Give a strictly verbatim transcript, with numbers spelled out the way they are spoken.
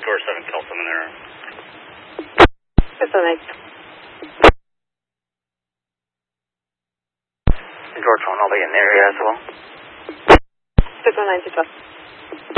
four seven, call someone there. six one eight. George one, I'll be in the area as well. six one nine, six one.